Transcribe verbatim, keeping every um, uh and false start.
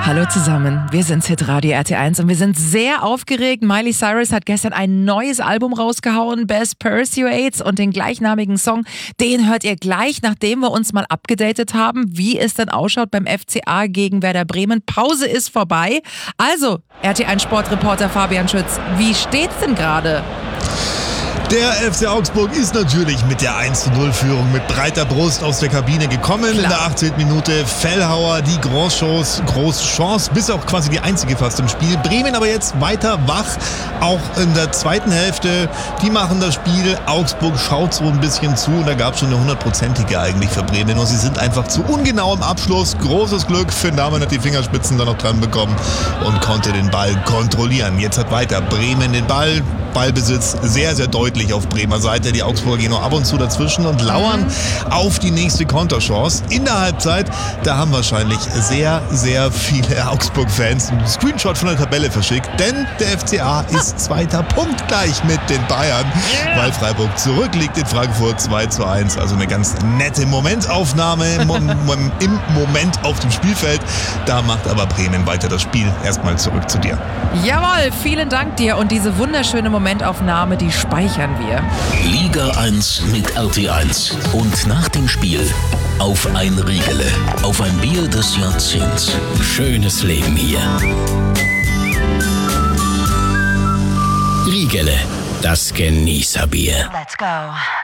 Hallo zusammen, wir sind Hitradio R T eins und wir sind sehr aufgeregt. Miley Cyrus hat gestern ein neues Album rausgehauen, Best Pursuits, und den gleichnamigen Song, den hört ihr gleich, nachdem wir uns mal abgedatet haben, wie es denn ausschaut beim F C A gegen Werder Bremen. Pause ist vorbei. Also, R T eins Sportreporter Fabian Schütz, wie steht's denn gerade? Der F C Augsburg ist natürlich mit der eins zu null Führung mit breiter Brust aus der Kabine gekommen. Klar. In der achtzehnten Minute Fellhauer, die Großchance, große Chance, bis auch quasi die einzige fast im Spiel. Bremen aber jetzt weiter wach, auch in der zweiten Hälfte. Die machen das Spiel, Augsburg schaut so ein bisschen zu und da gab es schon eine hundertprozentige eigentlich für Bremen. Und sie sind einfach zu ungenau im Abschluss. Großes Glück, Finn Dahmen hat die Fingerspitzen da noch dran bekommen und konnte den Ball kontrollieren. Jetzt hat weiter Bremen den Ball. Ballbesitz sehr, sehr deutlich auf Bremer Seite. Die Augsburger gehen noch ab und zu dazwischen und lauern auf die nächste Konterchance. In der Halbzeit, da haben wahrscheinlich sehr, sehr viele Augsburg-Fans einen Screenshot von der Tabelle verschickt, denn der F C A ist zweiter punktgleich mit den Bayern, weil Freiburg zurückliegt in Frankfurt zwei zu eins. Also eine ganz nette Momentaufnahme im Moment auf dem Spielfeld. Da macht aber Bremen weiter das Spiel. Erstmal zurück zu dir. Jawohl, vielen Dank dir und diese wunderschöne Momentaufnahme, die speichern wir. Liga eins mit R T eins. Und nach dem Spiel auf ein Riegele, auf ein Bier des Jahrzehnts. Schönes Leben hier. Riegele, das Genießerbier. Let's go.